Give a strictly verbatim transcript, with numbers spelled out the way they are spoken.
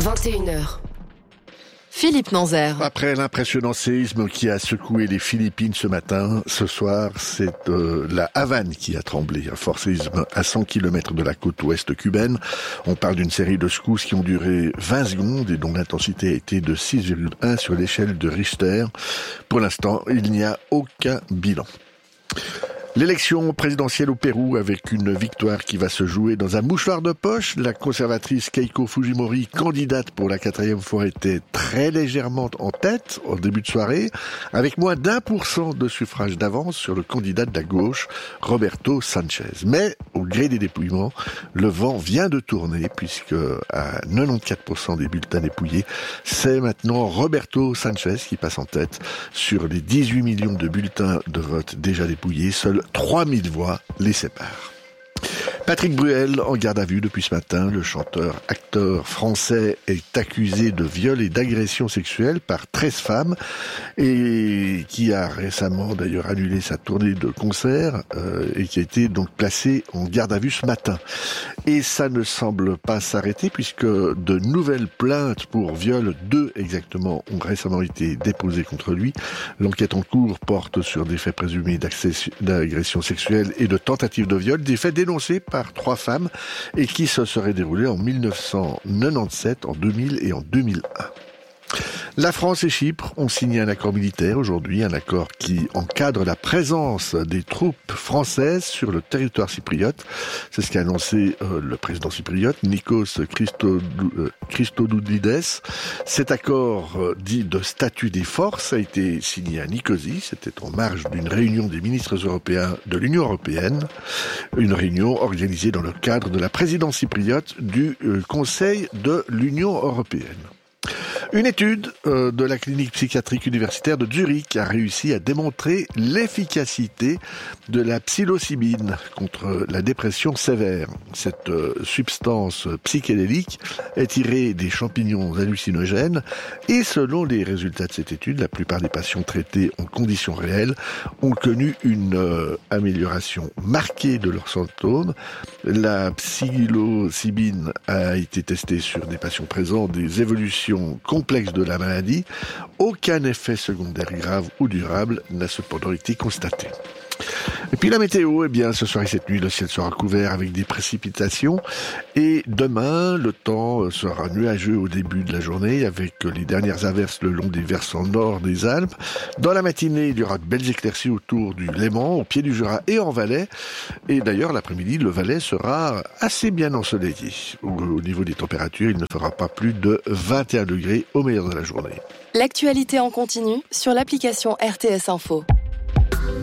vingt et une heures. Philippe Nanzer. Après l'impressionnant séisme qui a secoué les Philippines ce matin, ce soir, c'est euh, la Havane qui a tremblé. Un fort séisme à cent kilomètres de la côte ouest cubaine. On parle d'une série de secousses qui ont duré vingt secondes et dont l'intensité a été de six virgule un sur l'échelle de Richter. Pour l'instant, il n'y a aucun bilan. L'élection présidentielle au Pérou avec une victoire qui va se jouer dans un mouchoir de poche. La conservatrice Keiko Fujimori, candidate pour la quatrième fois, était très légèrement en tête au début de soirée, avec moins d'un pour cent de suffrage d'avance sur le candidat de la gauche, Roberto Sanchez. Mais au gré des dépouillements, le vent vient de tourner puisque à quatre-vingt-quinze pour cent des bulletins dépouillés, c'est maintenant Roberto Sanchez qui passe en tête. Sur les dix-huit millions de bulletins de vote déjà dépouillés, seuls trois mille voix les séparent. Patrick Bruel, en garde à vue depuis ce matin, le chanteur-acteur français est accusé de viol et d'agression sexuelle par treize femmes et qui a récemment d'ailleurs annulé sa tournée de concert euh, et qui a été donc placé en garde à vue ce matin. Et ça ne semble pas s'arrêter puisque de nouvelles plaintes pour viol, deux exactement, ont récemment été déposées contre lui. L'enquête en cours porte sur des faits présumés d'agression sexuelle et de tentative de viol, des faits dénoncés par trois femmes et qui se seraient déroulés en dix-neuf cent quatre-vingt-dix-sept, en deux mille et en deux mille un. La France et Chypre ont signé un accord militaire aujourd'hui, un accord qui encadre la présence des troupes françaises sur le territoire chypriote. C'est ce qu'a annoncé euh, le président chypriote, Nikos Christodoulidis. Cet accord euh, dit de statut des forces a été signé à Nicosie. C'était en marge d'une réunion des ministres européens de l'Union européenne, une réunion organisée dans le cadre de la présidence chypriote du euh, Conseil de l'Union européenne. Une étude euh, de la clinique psychiatrique universitaire de Zurich a réussi à démontrer l'efficacité de la psilocybine contre la dépression sévère. Cette euh, substance psychédélique est tirée des champignons hallucinogènes et selon les résultats de cette étude, la plupart des patients traités en conditions réelles ont connu une euh, amélioration marquée de leurs symptômes. La psilocybine a été testée sur des patients présents des évolutions complexe de la maladie. Aucun effet secondaire grave ou durable n'a cependant été constaté. Et puis la météo, eh bien, ce soir et cette nuit, le ciel sera couvert avec des précipitations. Et demain, le temps sera nuageux au début de la journée avec les dernières averses le long des versants nord des Alpes. Dans la matinée, il y aura de belles éclaircies autour du Léman, au pied du Jura et en Valais. Et d'ailleurs, l'après-midi, le Valais sera assez bien ensoleillé. Au, au niveau des températures, il ne fera pas plus de vingt et un degrés au meilleur de la journée. L'actualité en continu sur l'application R T S Info.